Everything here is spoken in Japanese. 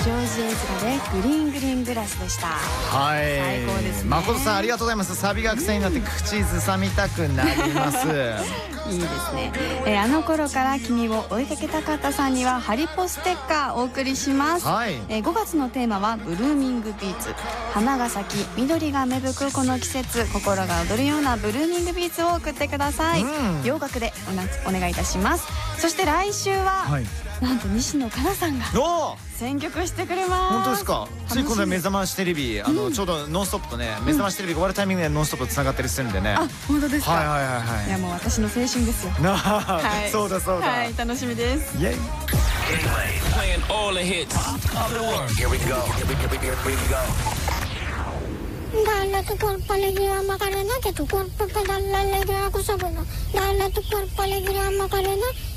ジョージ・エズラでグリーングリーングラスでした。 はい、 最高ですね。 誠さんありがとうございます。サビが癖になって口ずさみたくなりますいいですね。あの頃から君を追いかけたかったさんにはハリポステッカーお送りします。 はい、 5月のテーマはブルーミングビーツ。花が咲き緑が芽吹くこの季節、心が躍るようなブルーミングビーツを送ってください。洋楽でお願いいたします。そして来週は、はい、なんと西野カナさんが選曲してくれます。 本当ですか。つい今度は目覚ましテレビ、ちょうどノンストップとね、目覚ましテレビが終わるタイミングでノンストップとつながったりするんでね。 あ、本当ですか。 はいはいはいはい。 いやもう私の青春ですよ。 そうだそうだ。 はい、楽しみです。イエイ。 Dala tu cuerpo alegría Macarena, que tu cuerpo pedala alegría cosa buena. Dala tu cuerpo alegría Macarena.